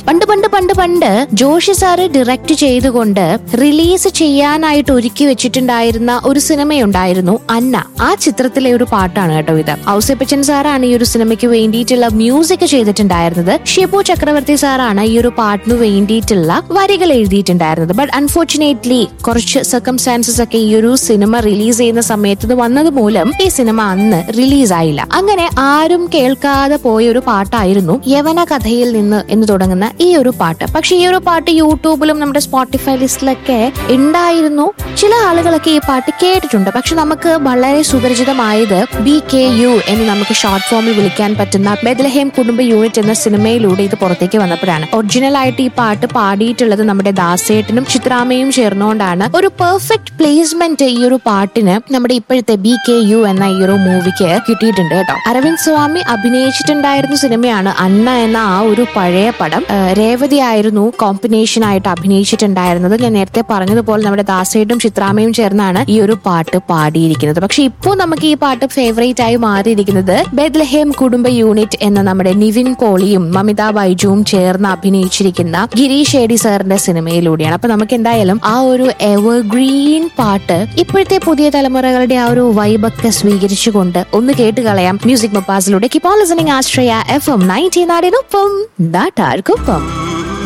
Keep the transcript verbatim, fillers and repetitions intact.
പണ്ട് പണ്ട് പണ്ട് പണ്ട് ജോഷി സാറ് ഡയറക്ട് ചെയ്തുകൊണ്ട് റിലീസ് ചെയ്യാനായിട്ട് ഒരുക്കി വെച്ചിട്ടുണ്ടായിരുന്ന ഒരു സിനിമയുണ്ടായിരുന്നു അന്ന. ആ ചിത്രത്തിലെ ഒരു പാട്ടാണ് കേട്ടോ ഇത്. ഔസേപ്പച്ചൻ സാറാണ് ഈ ഒരു സിനിമയ്ക്ക് വേണ്ടിയിട്ടുള്ള മ്യൂസിക് ചെയ്തിട്ടുണ്ടായിരുന്നത്. ഷിബു ചക്രവർത്തി സാറാണ് ഈ ഒരു പാട്ടിന് വേണ്ടിയിട്ടുള്ള വരികൾ എഴുതിയിട്ടുണ്ടായിരുന്നത്. ബട്ട് അൺഫോർച്ചുനേറ്റ്ലി കുറച്ച് സർക്കംസ്റ്റാൻസസ് ഒക്കെ ഈ ഒരു സിനിമ റിലീസ് ചെയ്യുന്ന സമയത്ത് വന്നത് മൂലം ഈ സിനിമ അന്ന് റിലീസ് ആയില്ല. അങ്ങനെ ആരും കേൾക്കാതെ പോയ ഒരു പാട്ടായിരുന്നു യവന കഥയിൽ നിന്ന് എന്ന് തുടങ്ങുന്ന ഈ ഒരു പാട്ട്. പക്ഷെ ഈ ഒരു പാട്ട് യൂട്യൂബിലും നമ്മുടെ സ്പോട്ടിഫൈ ലിസ്റ്റിലൊക്കെ ഉണ്ടായിരുന്നു. ചില ആളുകളൊക്കെ ഈ പാട്ട് കേട്ടിട്ടുണ്ട്. പക്ഷെ നമുക്ക് വളരെ സുപരിചിതമായത് ബി കെ യു എന്ന് നമുക്ക് ഷോർട്ട് ഫോമിൽ വിളിക്കാൻ പറ്റുന്ന ബെത്ലഹേം കുടുംബ യൂണിറ്റ് എന്ന സിനിമയിലൂടെ ഇത് പുറത്തേക്ക് വന്നപ്പോഴാണ്. ഒറിജിനൽ ആയിട്ട് ഈ പാട്ട് പാടിയിട്ടുള്ളത് നമ്മുടെ ദാസേട്ടനും ചിത്രാമ്മയും ചേർന്നുകൊണ്ടാണ്. ഒരു പെർഫെക്റ്റ് പ്ലേസ്മെന്റ് ഈ ഒരു പാട്ടിന് നമ്മുടെ ഇപ്പോഴത്തെ ബി കെ യു എന്ന ഈ ഒരു മൂവിക്ക് കിട്ടിയിട്ടുണ്ട് കേട്ടോ. അരവിന്ദ് സ്വാമി അഭിനയിച്ചിട്ടുണ്ടായിരുന്ന സിനിമയാണ് അന്ന എന്ന ആ ഒരു പഴയ പടം. രേവതി ആയിരുന്നു കോമ്പിനേഷൻ ആയിട്ട് അഭിനയിച്ചിട്ടുണ്ടായിരുന്നത്. ഞാൻ നേരത്തെ പറഞ്ഞതുപോലെ നമ്മുടെ ദാസേട്ടും ചിത്രാമ്മയും ചേർന്നാണ് ഈ ഒരു പാട്ട് പാടിയിരിക്കുന്നത്. പക്ഷെ ഇപ്പോൾ നമുക്ക് ഈ പാട്ട് ഫേവറേറ്റ് ആയി മാറിയിരിക്കുന്നത് ബെത്ലഹേം കുടുംബ യൂണിറ്റ് എന്ന നമ്മുടെ നിവിൻ പോളിയും മമിത ബൈജുവും ചേർന്ന് അഭിനയിച്ചിരിക്കുന്ന ഗിരീഷ് ഏടി സാറിന്റെ സിനിമയിലൂടെയാണ്. അപ്പൊ നമുക്ക് എന്തായാലും ആ ഒരു എവർഗ്രീൻ പാട്ട് ഇപ്പോഴത്തെ പുതിയ തലമുറകളുടെ ആ ഒരു വൈബൊക്കെ സ്വീകരിച്ചുകൊണ്ട് ഒന്ന് കേട്ട് കളയാം music മപ്പാസിലൂടെ. Keep on listening Ashraya F M ninety നാടിനൊപ്പം നാട്ടാർക്കൊപ്പം.